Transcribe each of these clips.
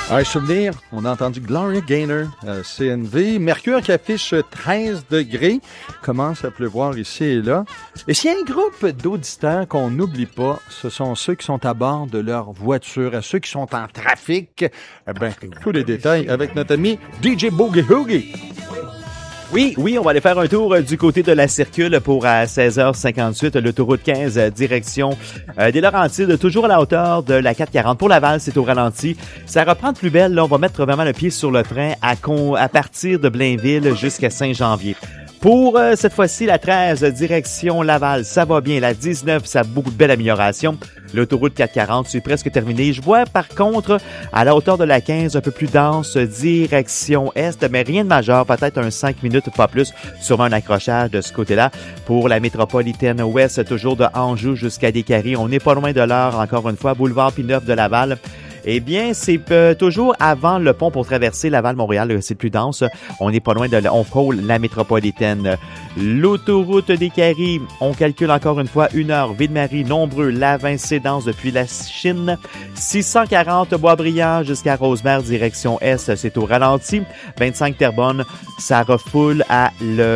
Souvenir, on a entendu Gloria Gaynor, CNV. Mercure qui affiche 13 degrés. Commence à pleuvoir ici et là. Et s'il y a un groupe d'auditeurs qu'on n'oublie pas, ce sont ceux qui sont à bord de leur voiture, à ceux qui sont en trafic. Tous les détails avec notre ami DJ Boogie Hoogie. Oui, on va aller faire un tour du côté de la Circule pour à 16h58, l'autoroute 15, direction des Laurentides, toujours à la hauteur de la 440. Pour Laval, c'est au ralenti. Ça reprend de plus belle. Là, on va mettre vraiment le pied sur le frein à partir de Blainville jusqu'à Saint-Janvier. Pour cette fois-ci, la 13, direction Laval, ça va bien. La 19, ça a beaucoup de belles améliorations. L'autoroute 440, c'est presque terminé. Je vois par contre, à la hauteur de la 15, un peu plus dense, direction Est, mais rien de majeur, peut-être un 5 minutes, pas plus. Sûrement un accrochage de ce côté-là. Pour la métropolitaine Ouest, toujours de Anjou jusqu'à Décarie. On n'est pas loin de l'heure, encore une fois, boulevard P9 de Laval. Eh bien, c'est toujours avant le pont pour traverser Laval-Montréal, c'est plus dense. On n'est pas loin on frôle la métropolitaine. L'autoroute des Caries, on calcule encore une fois 1 heure. Ville-Marie, Nombreux, Lavin, c'est dense depuis la Chine. 640 Boisbriand jusqu'à Rosemère, direction Est, c'est au ralenti. 25 Terrebonne, ça refoule à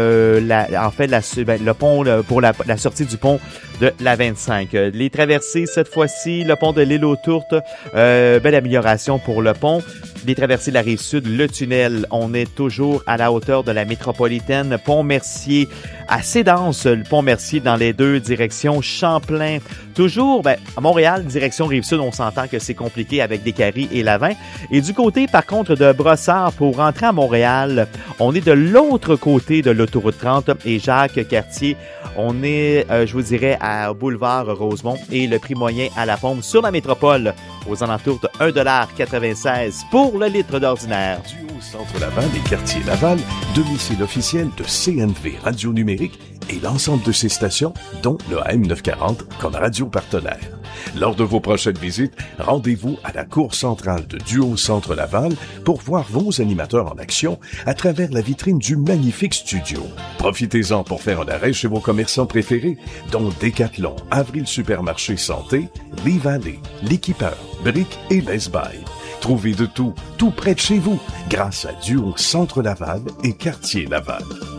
le pont pour la sortie du pont de la 25. Les traversées, cette fois-ci, le pont de l'île aux Tourtes, belle amélioration pour le pont. Les traversées de la Rive-Sud, le tunnel, on est toujours à la hauteur de la métropolitaine. Pont-Mercier, assez dense, le Pont-Mercier dans les deux directions. Champlain, toujours, à Montréal, direction Rive-Sud, on s'entend que c'est compliqué avec Décarie et Lavin. Et du côté, par contre, de Brossard, pour rentrer à Montréal, on est de l'autre côté de l'autoroute 30 et Jacques-Cartier. On est, je vous dirais, à boulevard Rosemont et le prix moyen à la pompe sur la métropole aux alentours de 1,96$ pour le litre d'ordinaire. Duo Centre Laval et Quartier Laval, domicile officiel de CNV Radio Numérique et l'ensemble de ses stations, dont le AM940 comme radio partenaire. Lors de vos prochaines visites, rendez-vous à la cour centrale de Duo Centre Laval pour voir vos animateurs en action à travers la vitrine du magnifique studio. Profitez-en pour faire un arrêt chez vos commerçants préférés, dont Decathlon, Avril Supermarché Santé, Lee Valley, L'Équipeur, Brick et Best Buy. Trouvez de tout près de chez vous, grâce à Duo Centre Laval et Quartier Laval.